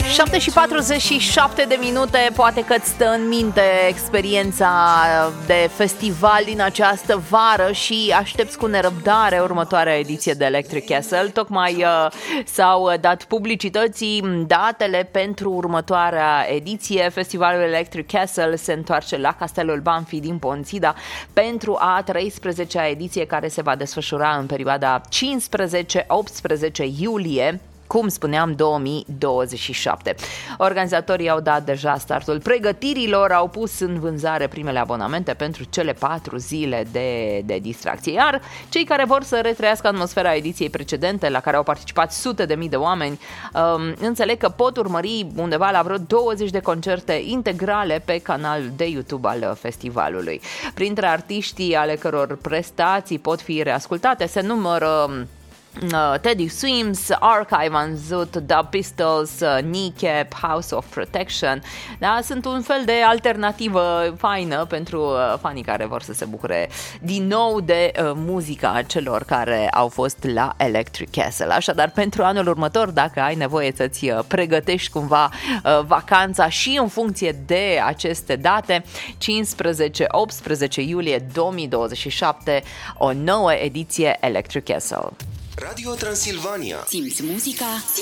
7:47 de minute, poate că îți stă în minte experiența de festival din această vară și aștepți cu nerăbdare următoarea ediție de Electric Castle. Tocmai s-au dat publicității datele pentru următoarea ediție. Festivalul Electric Castle se întoarce la Castelul Banfi din Pontida pentru a 13-a ediție, care se va desfășura în perioada 15-18 iulie. Cum spuneam, 2027. Organizatorii au dat deja startul pregătirilor, au pus în vânzare primele abonamente pentru cele 4 zile de distracție. Iar cei care vor să retrăiască atmosfera ediției precedente, la care au participat sute de mii de oameni, înțeleg că pot urmări undeva la vreo 20 de concerte integrale pe canalul de YouTube al festivalului. Printre artiștii ale căror prestații pot fi reascultate se numără Teddy Swims, Archive, Van Zoot, The Pistols, Kneecap, House of Protection. Da, sunt un fel de alternativă faină pentru fanii care vor să se bucure din nou de muzica celor care au fost la Electric Castle. Așadar, pentru anul următor, dacă ai nevoie să-ți pregătești cumva vacanța și în funcție de aceste date, 15-18 iulie 2027, o nouă ediție Electric Castle. Radio Transilvania. Simți muzica?